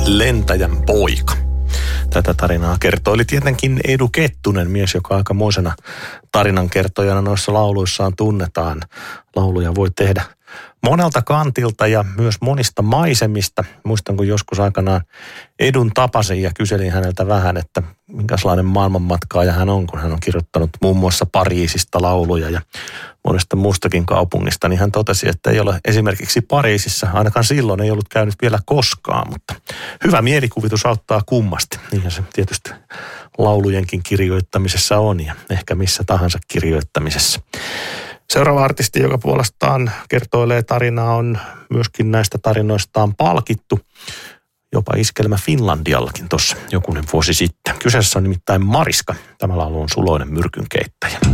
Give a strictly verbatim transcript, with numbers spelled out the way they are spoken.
Lentäjän poika. Tätä tarinaa kertoi tietenkin Edu Kettunen, mies, joka aikamoisena tarinankertojana noissa lauluissaan tunnetaan. Lauluja voi tehdä monelta kantilta ja myös monista maisemista. Muistan, kun joskus aikanaan Edun tapasin ja kyselin häneltä vähän, että minkälainen maailmanmatkaaja hän on, kun hän on kirjoittanut muun muassa Pariisista lauluja ja monesta muustakin kaupungista, niin hän totesi, että ei ole esimerkiksi Pariisissa, ainakaan silloin ei ollut käynyt vielä koskaan, mutta hyvä mielikuvitus auttaa kummasti. Niinhän se tietysti laulujenkin kirjoittamisessa on ja ehkä missä tahansa kirjoittamisessa. Seuraava artisti, joka puolestaan kertoilee tarinaa, on myöskin näistä tarinoistaan palkittu. Jopa Iskelmä Finlandiallakin tuossa jokunen vuosi sitten. Kyseessä on nimittäin Mariska. Tämä laulu on Suloinen myrkynkeittäjä.